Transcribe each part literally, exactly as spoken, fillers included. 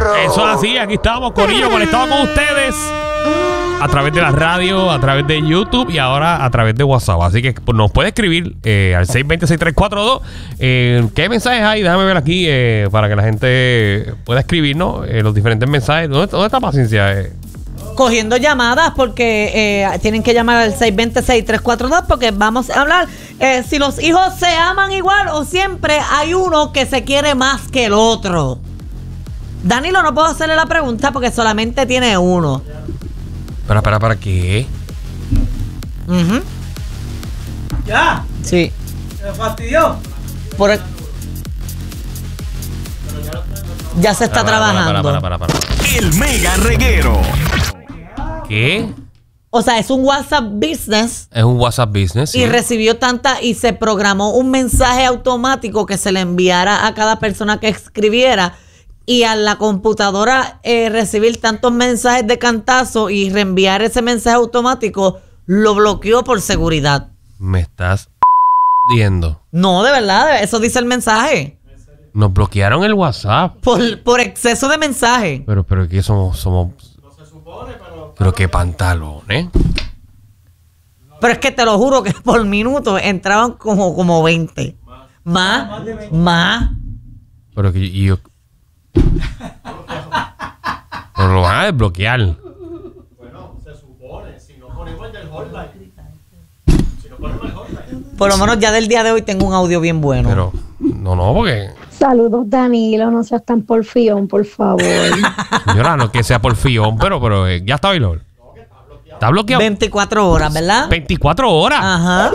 reguero. Eso es así, aquí estamos, corillo, conectados con ustedes a través de la radio, a través de YouTube y ahora a través de WhatsApp. Así que pues, nos puede escribir eh, al seis dos cero, seis tres cuatro dos. Eh, ¿Qué mensajes hay? Déjame ver aquí eh, para que la gente pueda escribirnos eh, los diferentes mensajes. ¿Dónde, dónde está Paciencia? Eh? Cogiendo llamadas porque eh, tienen que llamar al seis dos cero, seis tres cuatro dos porque vamos a hablar eh, si los hijos se aman igual o siempre hay uno que se quiere más que el otro. Danilo, no puedo hacerle la pregunta porque solamente tiene uno. ¿Para, para, para qué? Uh-huh. ¿Ya? Sí. ¿Se fastidió? Por el... Ya se está para, trabajando. Para, para, para, para, para. El Mega Reguero. ¿Qué? O sea, es un WhatsApp Business. Es un WhatsApp Business. Y sí. recibió tanta y se programó un mensaje automático que se le enviara a cada persona que escribiera. Y a la computadora eh, recibir tantos mensajes de cantazo y reenviar ese mensaje automático, lo bloqueó por seguridad. Me estás viendo. No, de verdad, eso dice el mensaje. Nos bloquearon el WhatsApp. Por, por exceso de mensaje. Pero, pero que somos, somos. No se supone, pero. Pero qué pantalones. Pero es que te lo juro que por minuto entraban como, como veinte. Más. Más. Más. Pero que y yo. Pero lo van a desbloquear. Bueno, se supone, si no ponemos el del hotline. Si no ponemos el hotline. Por lo menos ya del día de hoy tengo un audio bien bueno. Pero, no, no, porque. Saludos, Danilo, no seas tan porfión, por favor. Señora, no es que sea por fión, pero, pero eh, ya está Bailor. Está bloqueado. veinticuatro horas, ¿verdad? veinticuatro horas. Ajá.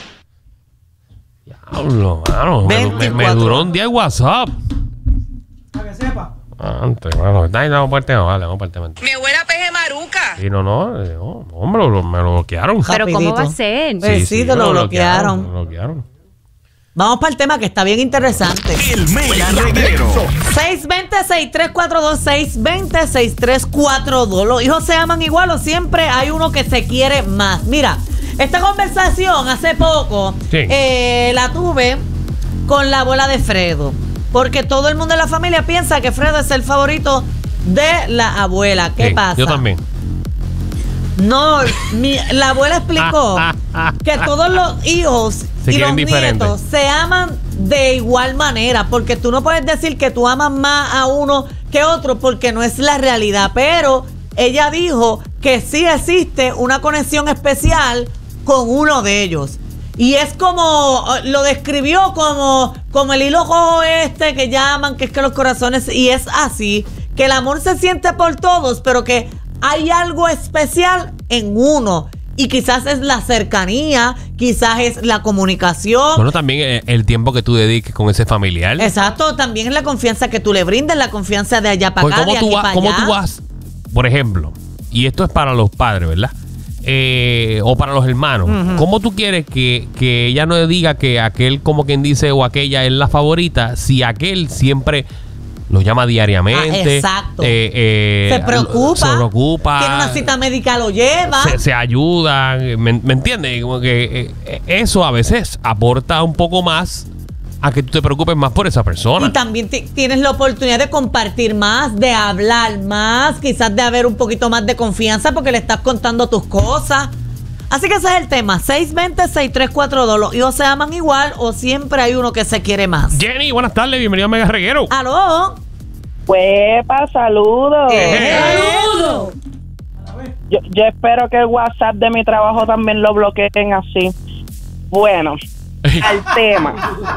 Diablo, mano. Me, me, me duró un día el WhatsApp. Para que sepa. Antes, bueno, dale, vamos por el tema, vale, vamos por el tema. Mi abuela peje maruca. Sí, no, no, eh, no, hombre, lo- me lo bloquearon. Pero Rapidito. ¿cómo va a ser? Pues sí, te me lo bloquearon. Me lo bloquearon. Vamos para el tema que está bien interesante. El Mega Reguero. seis dos cero, seis tres cuatro dos, seis dos cero, seis tres cuatro dos. Los hijos se aman igual o siempre hay uno que se quiere más. Mira, esta conversación hace poco Sí. eh, la tuve con la abuela de Fredo. Porque todo el mundo en la familia piensa que Fredo es el favorito de la abuela. ¿Qué Sí, pasa? Yo también. No, mi- la abuela explicó que todos los hijos Se y los quieren diferentes. nietos se aman de igual manera, porque tú no puedes decir que tú amas más a uno que otro porque no es la realidad, pero ella dijo que sí existe una conexión especial con uno de ellos. Y es como, lo describió como, como el hilo rojo este que llaman, que es que los corazones, y es así, que el amor se siente por todos, pero que hay algo especial en uno. Y quizás es la cercanía, quizás es la comunicación. Bueno, también eh, el tiempo que tú dediques con ese familiar. Exacto, también es la confianza que tú le brindes, la confianza de allá para Porque acá, ¿cómo de tú, aquí vas, para cómo allá. tú vas, por ejemplo, y esto es para los padres, ¿verdad? Eh, o para los hermanos. Ujú. ¿Cómo tú quieres que, que ella no diga que aquel, como quien dice, o aquella es la favorita, si aquel siempre lo llama diariamente? Ah, exacto. eh, eh, Se preocupa. Se preocupa. Tiene una cita médica, lo lleva. Se, se ayudan. ¿Me, me entiendes? Como que eh, eso a veces aporta un poco más a que tú te preocupes más por esa persona. Y también ti- tienes la oportunidad de compartir más, de hablar más, quizás de haber un poquito más de confianza porque le estás contando tus cosas. Así que ese es el tema. seis dos cero, seis tres cuatro dos. ¿Los hijos se aman igual o siempre hay uno que se quiere más? Jenny, buenas tardes. Bienvenido a Mega Reguero. ¿Aló? Huepa, saludos. Eh, ¡Saludos! Yo, yo espero que el WhatsApp de mi trabajo también lo bloqueen así. Bueno, al tema.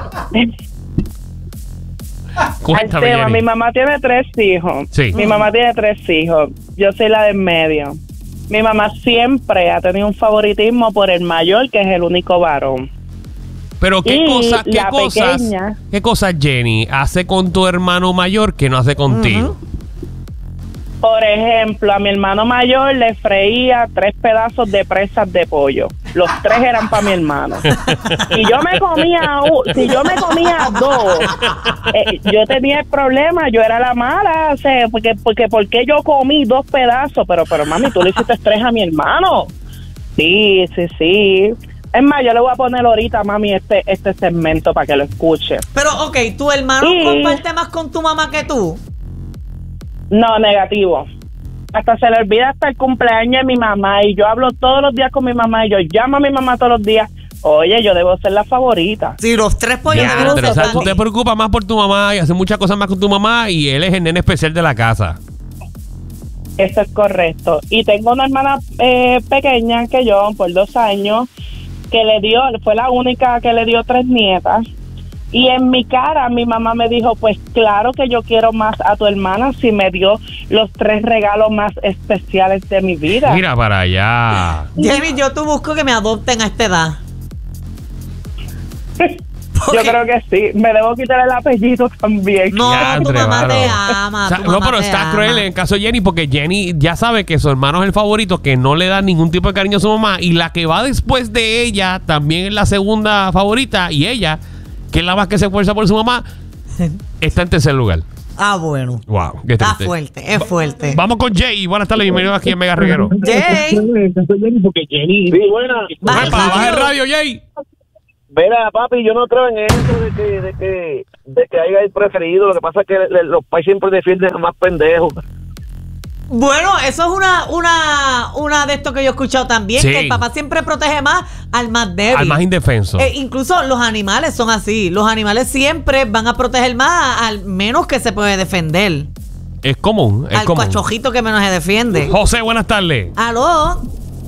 Al Cuéntame, tema, Jenny. mi mamá tiene tres hijos. Sí. Mi mamá tiene tres hijos. Yo soy la del medio. Mi mamá siempre ha tenido un favoritismo por el mayor, que es el único varón. Pero qué Y cosas, qué la cosas, pequeña. qué cosas Jenny hace con tu hermano mayor que no hace contigo. Por ejemplo, a mi hermano mayor le freía tres pedazos de presas de pollo. Los tres eran para mi hermano. Si yo me comía u- si yo me comía dos, eh, yo tenía el problema, yo era la mala, o sea, porque porque porque yo comí dos pedazos, pero pero mami, tú le hiciste tres a mi hermano. Sí, sí, sí. Es más, yo le voy a poner ahorita, mami, este este segmento para que lo escuche. Pero, ok, ¿tu hermano Sí. comparte más con tu mamá que tú? No, negativo. Hasta se le olvida hasta el cumpleaños de mi mamá y yo hablo todos los días con mi mamá y yo llamo a mi mamá todos los días. Oye, yo debo ser la favorita. Sí, los tres pollos Ya, negros pero, se o sea, van. tú te preocupas más por tu mamá y haces muchas cosas más con tu mamá y él es el nene especial de la casa. Eso es correcto. Y tengo una hermana eh, pequeña que yo, por dos años, que le dio, fue la única que le dio tres nietas. Y en mi cara mi mamá me dijo, pues claro que yo quiero más a tu hermana si me dio los tres regalos más especiales de mi vida. Mira para allá. Jenny, yo tú busco que me adopten a esta edad. Yo creo que sí. Me debo quitar el apellido también. No, Ya, tu entre, mamá te mano. ama. O sea, tu no, mamá pero te está ama. cruel en el caso de Jenny porque Jenny ya sabe que su hermano es el favorito, que no le da ningún tipo de cariño a su mamá y la que va después de ella también es la segunda favorita y ella, que es la más que se esfuerza por su mamá, está en tercer lugar. Ah, bueno. Wow, qué Está triste. fuerte, es fuerte. Vamos con Jay. Buenas tardes, bienvenido aquí en Mega Reguero. Jay, Porque Jenny. Sí, buena. baja el Epa, baja el radio. radio, Jay. Mira, papi, yo no creo en eso de que, de que, de que haya el preferido. Lo que pasa es que le- los países siempre defienden a más pendejos. Bueno, eso es una, una, una de estos que yo he escuchado también, Sí. que el papá siempre protege más al más débil. Al más indefenso. Eh, incluso los animales son así. Los animales siempre van a proteger más al menos que se puede defender. Es común, es al común. cachojito que menos se defiende. José, buenas tardes. Aló,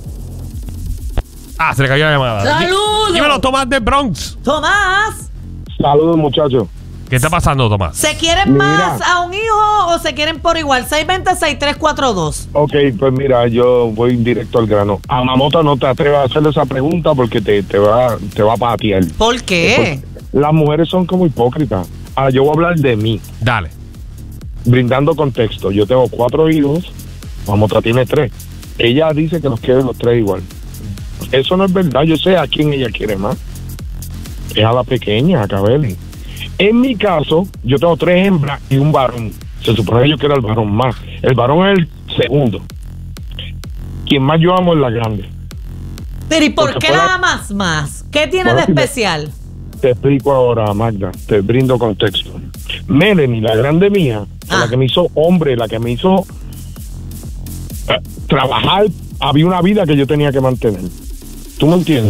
Ah, se le cayó la llamada. ¡Saludos! Dímelo, Tomás de Bronx. Tomás. Saludos, muchachos. ¿Qué está pasando, Tomás? ¿Se quieren Mira. más a un hijo o se quieren por igual? seis dos cero, seis tres cuatro dos. Ok, pues mira, yo voy directo al grano. A Mamota no te atrevas a hacerle esa pregunta porque te, te va te va a patear. ¿Por qué? Las mujeres son como hipócritas. Ahora, yo voy a hablar de mí, Dale. brindando contexto. Yo tengo cuatro hijos, Mamota tiene tres. Ella dice que los quiere los tres igual. Eso no es verdad, yo sé a quién ella quiere más. Es a la pequeña, a Cabelli. En mi caso, yo tengo tres hembras y un varón. Se supone que yo quiero el varón más. El varón es el segundo. Quien más yo amo es la grande. Pero ¿y por Porque qué fue la- la amas más? ¿Qué tiene Bueno, de si me- especial? Te explico ahora, Magda, te brindo contexto. Melanie, la grande mía, Ah. la que me hizo hombre, la que me hizo eh, trabajar, había una vida que yo tenía que mantener. ¿Tú me entiendes?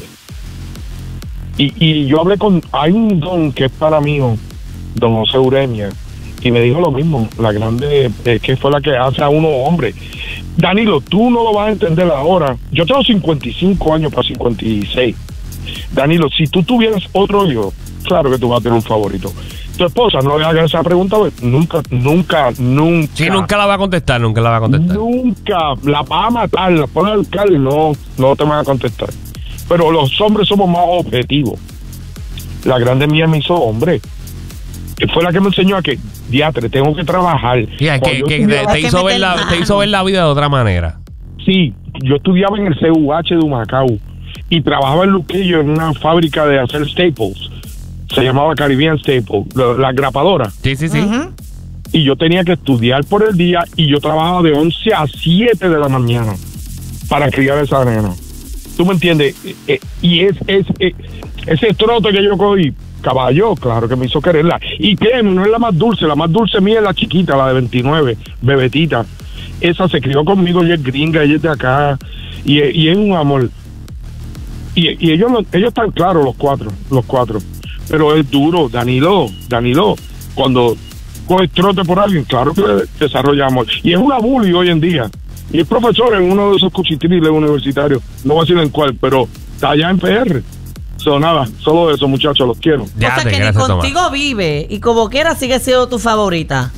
Y, y yo hablé con, hay un don que es para mí, don José Uremia, y me dijo lo mismo, la grande, eh, que fue la que hace a uno hombre. Danilo, tú no lo vas a entender ahora. Yo tengo cincuenta y cinco años para cincuenta y seis. Danilo, si tú tuvieras otro hijo, claro que tú vas a tener un favorito. Tu esposa no le haga esa pregunta, pues, nunca, nunca, nunca. Sí, nunca la va a contestar, nunca la va a contestar. Nunca. La vas a matar, la pones al alcalde y no, no te van a contestar. Pero los hombres somos más objetivos. La grande mía me hizo hombre. Fue la que me enseñó a que, diatre, tengo que trabajar. Yeah, que, Cuando yo que te, estudiaba- te hizo ver la, te hizo ver la vida de otra manera. Sí, yo estudiaba en el C U H de Humacao y trabajaba en Luquillo en una fábrica de hacer staples. Se llamaba Caribbean Staples, la, la grapadora. Sí, sí, sí. Ujú. Y yo tenía que estudiar por el día y yo trabajaba de once a siete de la mañana para criar esa nena. ¿Tú me entiendes? Eh, eh, y es, es, eh, ese trote que yo cogí, caballo, claro que me hizo quererla. Y créeme, no es la más dulce, la más dulce mía es la chiquita, la de veintinueve, bebetita. Esa se crió conmigo, ella es gringa, ella es de acá, y, y es un amor. Y, y ellos, no- ellos están claros, los cuatro, los cuatro. Pero es duro, Danilo, Danilo, cuando coges trote por alguien, claro que desarrollamos. Y es una bully hoy en día. Y es profesor en uno de esos cuchitriles universitarios. No voy a decir en cuál, pero está allá en P R. So, nada, solo eso, muchachos, los quiero. Ya o sea te, que ni gracias, Tomás. contigo vive y como quiera sigue siendo tu favorita.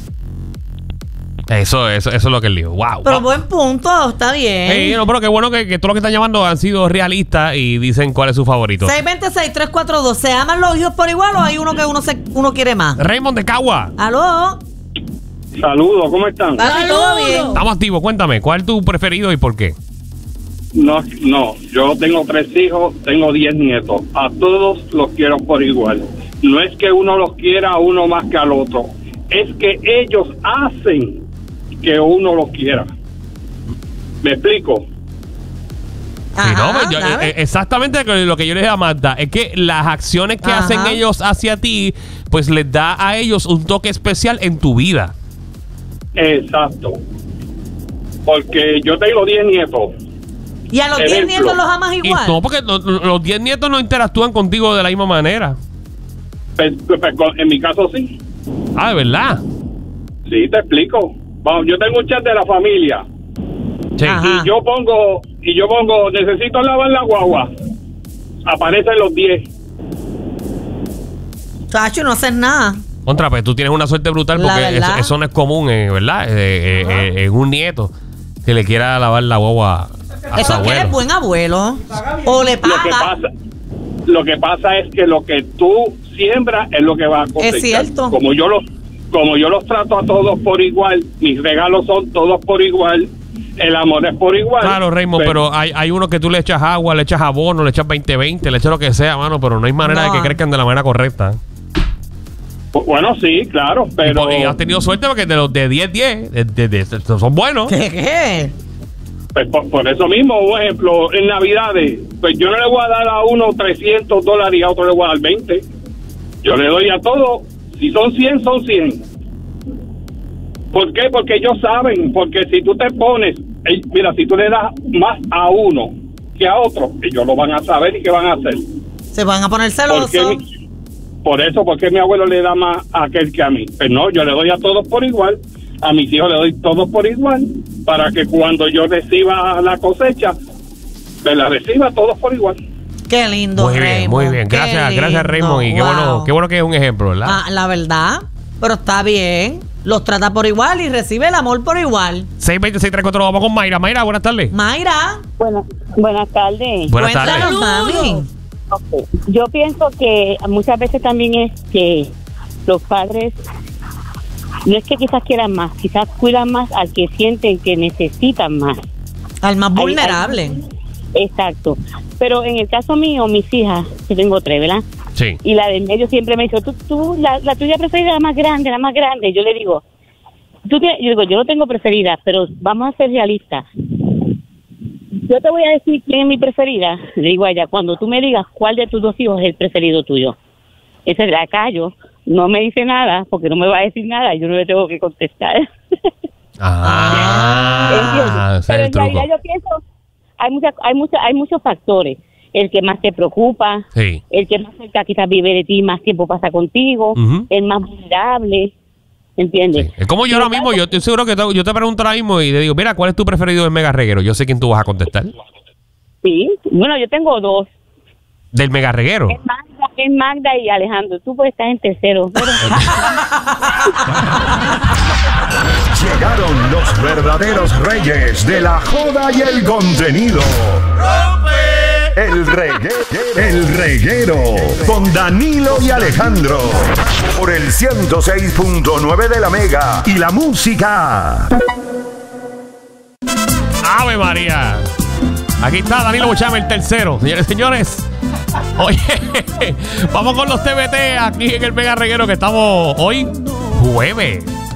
Eso, eso, eso es lo que él dijo. Wow. Pero wow. buen punto, está bien. Ey, no, pero qué bueno que, que todos los que están llamando han sido realistas y dicen cuál es su favorito. seis dos cero, seis tres cuatro dos. ¿Se aman los hijos por igual o hay uno que uno se uno quiere más? Raymond de Cagua. ¿Aló? Saludos, ¿cómo están? Papi, ¿todo bien? Estamos activos. Cuéntame, ¿cuál es tu preferido y por qué? No, no, yo tengo tres hijos, tengo diez nietos. A todos los quiero por igual. No es que uno los quiera a uno más que al otro. Es que ellos hacen que uno los quiera. ¿Me explico? Sí, no, Ajá, pues yo- dale. eh, exactamente lo que yo le dije a Magda es que las acciones que Ajá. hacen ellos hacia ti, pues les da a ellos un toque especial en tu vida. Exacto. Porque yo tengo diez nietos. ¿Y a los diez Ejemplo. nietos los amas Y igual? no, porque lo- lo- los diez nietos no interactúan contigo de la misma manera. Pues, pues, en mi caso sí. Ah, de verdad. Sí, te explico. Vamos, yo tengo un chat de la familia. Sí. Ajá. Y yo pongo, y yo pongo, necesito lavar la guagua. Aparecen los diez. Chacho, no haces nada. Contra, pues tú tienes una suerte brutal La porque eso, verdad. eso no es común, eh, ¿verdad? Eh, eh, eh, en un nieto que le quiera lavar la guagua a su Eso es que eres abuelo. buen abuelo. O le Lo que paga. pasa, lo que pasa es que lo que tú siembras es lo que vas a cosechar. Es cierto. Como yo los, como yo los trato a todos por igual, mis regalos son todos por igual, el amor es por igual. Claro, Raymond, pero hay, hay uno que tú le echas agua, le echas abono, le echas veinte veinte, le echas lo que sea, mano, pero no hay manera No. de que crezcan de la manera correcta. Pues, bueno, sí, claro, Y, pero po- y has tenido suerte porque de los de diez diez, de, de- de- son buenos. ¿Qué qué? pues, por, por eso mismo, un ejemplo, en Navidades, pues yo no le voy a dar a uno trescientos dólares y a otro le voy a dar veinte. Yo le doy a todo, si son cien, son cien. ¿Por qué? Porque ellos saben, porque si tú te pones, eh, mira, si tú le das más a uno que a otro, ellos lo van a saber y qué van a hacer. Se van a poner ¿Por qué celosos. mi- por eso, porque mi abuelo le da más a aquel que a mí. Pues no, yo le doy a todos por igual, a mis hijos le doy todos por igual, para que cuando yo reciba la cosecha, me la reciba todos por igual. Qué lindo, Muy bien, Raymond. muy bien. Qué Gracias, lindo. gracias, Raymond. Y qué Wow. bueno, qué bueno que es un ejemplo, ¿verdad? Ah, la verdad. Pero está bien. Los trata por igual y recibe el amor por igual. seis veinte, seis treinta y cuatro, vamos con Mayra. Mayra, buenas tardes. Mayra, Bueno, buenas tardes. Buenas cuéntanos, tardes. mami. Ok. Yo pienso que muchas veces también es que los padres no es que quizás quieran más, quizás cuidan más al que sienten que necesitan más. Al más Hay- vulnerable. hay- exacto. Pero en el caso mío, mis hijas, yo tengo tres, ¿verdad? Sí. Y la del medio siempre me dice, tú, tú, la, la tuya preferida, la más grande, la más grande. Yo le digo, tú tienes- yo digo, yo no tengo preferida, pero vamos a ser realistas. Yo te voy a decir quién es mi preferida. Le digo a ella, cuando tú me digas cuál de tus dos hijos es el preferido tuyo. Esa es la callo, no me dice nada, porque no me va a decir nada, yo no le tengo que contestar. Ah, ese es Pero el en truco. realidad yo pienso, hay mucha, hay mucha, hay muchos factores. El que más te preocupa, Sí. el que más cerca quizás vive de ti, más tiempo pasa contigo, Ujú. el más vulnerable, ¿entiendes? Es como yo ahora mismo, yo estoy seguro que te- yo te pregunto ahora mismo y te digo, mira, ¿cuál es tu preferido del Mega Reguero? Yo sé quién tú vas a contestar. Sí, bueno, yo tengo dos, Del Mega Reguero. es Magda, es Magda y Alejandro, tú puedes estar en tercero, pero Llegaron los verdaderos reyes de la joda y el contenido. El reguero, el reguero con Danilo y Alejandro por el ciento seis punto nueve de la Mega y la música. ¡Ave María! Aquí está Danilo Buchame, el tercero. Señores y señores. Oye, vamos con los T B T aquí en el Mega Reguero que estamos hoy jueves.